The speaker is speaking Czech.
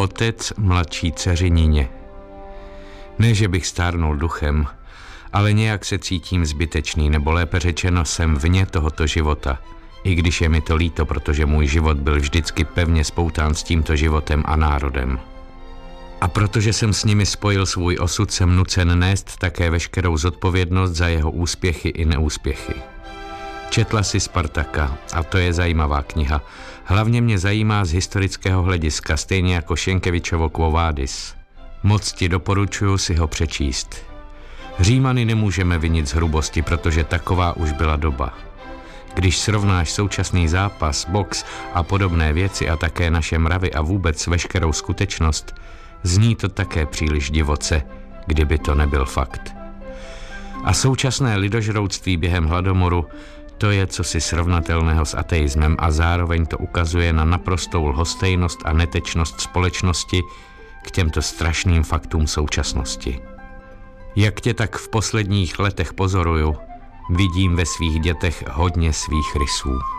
otec mladší dceři Nině. Ne, že bych stárnul duchem, ale nějak se cítím zbytečný, nebo lépe řečeno jsem vně tohoto života, i když je mi to líto, protože můj život byl vždycky pevně spoután s tímto životem a národem. A protože jsem s nimi spojil svůj osud, jsem nucen nést také veškerou zodpovědnost za jeho úspěchy i neúspěchy. Četla si Spartaka a to je zajímavá kniha. Hlavně mě zajímá z historického hlediska, stejně jako Šenkevičovo Quo Vadis. Moc ti doporučuji si ho přečíst. Římany nemůžeme vinit z hrubosti, protože taková už byla doba. Když srovnáš současný zápas, box a podobné věci a také naše mravy a vůbec veškerou skutečnost, zní to také příliš divoce, kdyby to nebyl fakt. A současné lidožrouctví během hladomoru, to je cosi srovnatelného s ateismem a zároveň to ukazuje na naprostou lhostejnost a netečnost společnosti k těmto strašným faktům současnosti. Jak tě tak v posledních letech pozoruju, vidím ve svých dětech hodně svých rysů.